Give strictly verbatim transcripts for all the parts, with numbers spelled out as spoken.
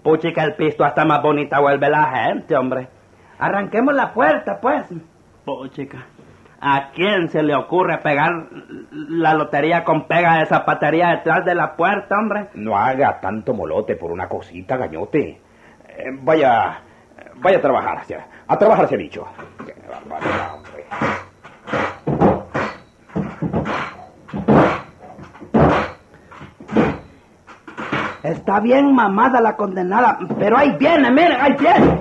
Puchica, el pisto hasta más bonita vuelve la gente, hombre. Arranquemos la puerta, pues. Puchica, ¿a quién se le ocurre pegar la lotería con pega de zapatería detrás de la puerta, hombre? No haga tanto molote por una cosita, gañote. Eh, vaya, vaya a trabajar, hacia, a trabajar, se ha dicho. Qué barbaridad, hombre. Está bien mamada la condenada, pero ahí viene, miren, ahí viene.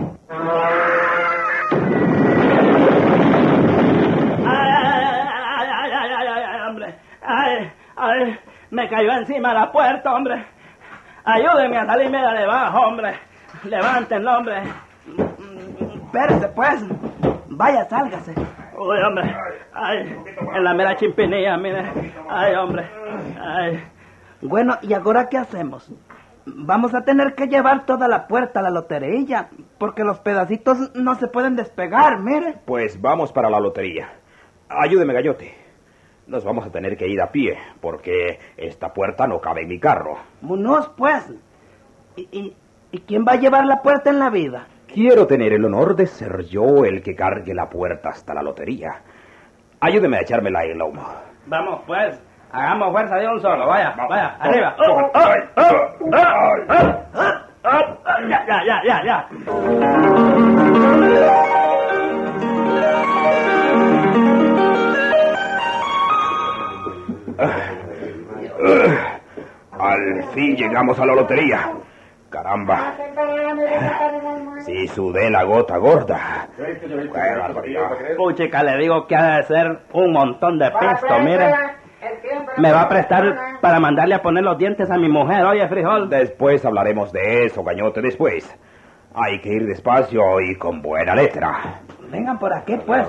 Ay, ay, ay, ay, ay, ay, hombre. Ay, ay, me cayó encima la puerta, hombre. Ayúdenme a salirme de debajo, hombre. Levántenlo, hombre. Espérese, pues. Vaya, sálgase. Uy, hombre. Ay, en la mera chimpinilla, mire. Ay, hombre. Ay. Bueno, ¿y ahora qué hacemos? Vamos a tener que llevar toda la puerta a la lotería, porque los pedacitos no se pueden despegar, mire. Pues vamos para la lotería. Ayúdeme, Gallote. Nos vamos a tener que ir a pie, porque esta puerta no cabe en mi carro. Vámonos, pues. ¿Y, y, ¿Y quién va a llevar la puerta en la vida? Quiero tener el honor de ser yo el que cargue la puerta hasta la lotería. Ayúdeme a echármela en el lomo. Vamos, pues. Hagamos fuerza de un solo. Vaya, vaya, Oh, arriba. oh, oh, oh, oh, oh, oh, oh. Ya, ya, ya, ya, ya. Al fin llegamos a la lotería. Caramba. Sí, sudé la gota gorda. Qué barbaridad. Puchica, le digo que ha de ser un montón de pisto, mire. Me va a prestar para mandarle a poner los dientes a mi mujer, oye, Frijol. Después hablaremos de eso, Gañote, después. Hay que ir despacio y con buena letra. Vengan por aquí, pues.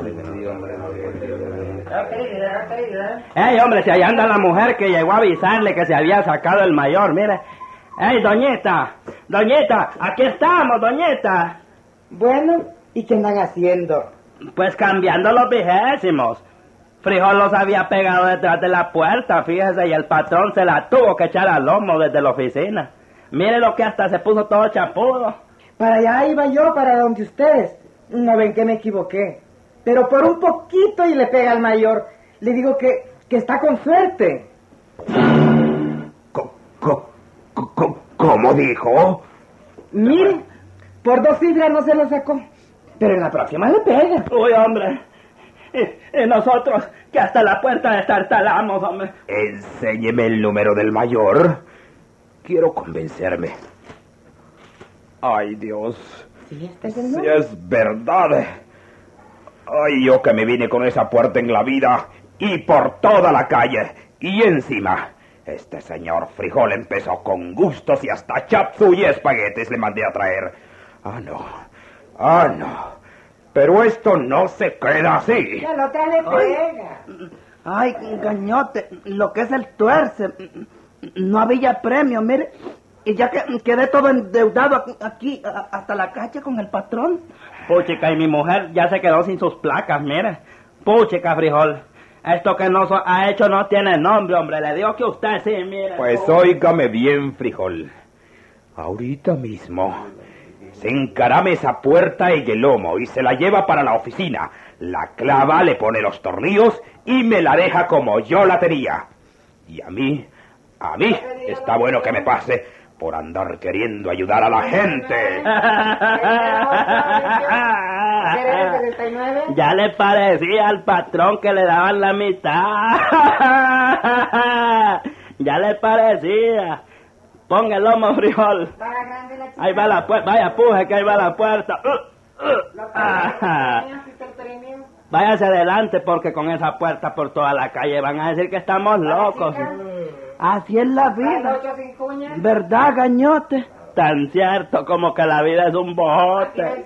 Ey, hombre, si allá anda la mujer que llegó a avisarle que se había sacado el mayor, mire. Ey, doñita, doñita, aquí estamos, doñita. Bueno, ¿y qué andan haciendo? Pues cambiando los vigésimos. Frijol los había pegado detrás de la puerta, fíjese, y el patrón se la tuvo que echar al lomo desde la oficina. Mire lo que hasta se puso todo chapudo. Para allá iba yo, para donde ustedes. No ven que me equivoqué. Pero por un poquito y le pega al mayor. Le digo que, que está con suerte. Co, co, co, ¿Cómo dijo? Mire, por dos cifras no se lo sacó. Pero en la próxima le pega. Uy, hombre. Y, y nosotros, que hasta la puerta destartalamos, hombre. Enséñeme el número del mayor. Quiero convencerme. Ay, Dios. Sí, este es el Si número. es verdad. Ay, yo que me vine con esa puerta en la vida y por toda la calle. Y encima, este señor Frijol empezó con gustos y hasta chapsu y espaguetes le mandé a traer. Ah, no. Ah, no. Pero esto no se queda así. La nota le pega. Ay, Gañote, lo que es el tuerce. No había premio, mire. Y ya que quedé todo endeudado aquí, a- hasta la calle con el patrón. Puchica, y mi mujer ya se quedó sin sus placas, mire. Puchica, Frijol. Esto que nos ha hecho no tiene nombre, hombre. Le digo que usted sí, mire. Pues óigame bien, Frijol. Ahorita mismo se encarame esa puerta en el lomo y se la lleva para la oficina. La clava, le pone los tornillos y me la deja como yo la tenía. Y a mí, a mí, está bueno que me pase por andar queriendo ayudar a la gente. Ya le parecía al patrón que le daban la mitad. Ya le parecía. Ponga el lomo, Frijol. Ahí va la puerta. Vaya, puje, que ahí va la puerta. Uh, uh. Ajá. Váyase adelante porque con esa puerta por toda la calle van a decir que estamos locos. Así es la vida. ¿Verdad, Gañote? Tan cierto como que la vida es un bojote.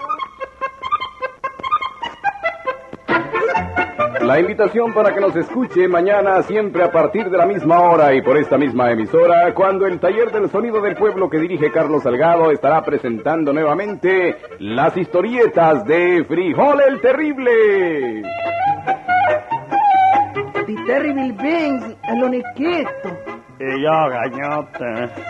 La invitación para que nos escuche mañana siempre a partir de la misma hora y por esta misma emisora, cuando el Taller del Sonido del Pueblo que dirige Carlos Salgado estará presentando nuevamente las historietas de Frijol el Terrible. The Terrible Beings, el uniquito. Y yo, Gañote.